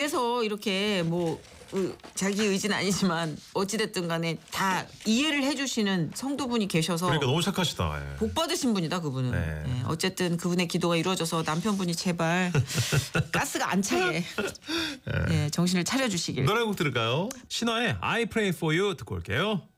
그래서 이렇게 뭐 자기 의지는 아니지만 어찌됐든 간에 다 이해를 해주시는 성도분이 계셔서 그러니까 너무 착하시다. 예. 복 받으신 분이다 그분은. 네. 예, 어쨌든 그분의 기도가 이루어져서 남편분이 제발 가스가 안 차게 예, 정신을 차려주시길. 노래 곡 들을까요? 신화의 I Pray For You 듣고 올게요.